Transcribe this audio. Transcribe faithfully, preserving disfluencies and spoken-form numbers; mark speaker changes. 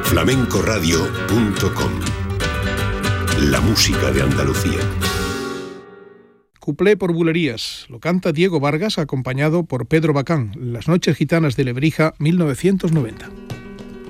Speaker 1: flamenco radio punto com. La música de Andalucía.
Speaker 2: Cuplé por bulerías. Lo canta Diego Vargas acompañado por Pedro Bacán. Las noches gitanas de Lebrija, mil novecientos noventa.